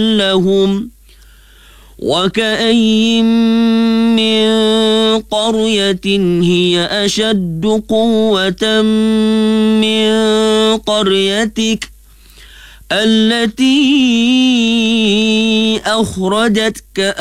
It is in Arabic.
لهم وكأين من قرية هي أشد قوة من قريتك التي أخرجتك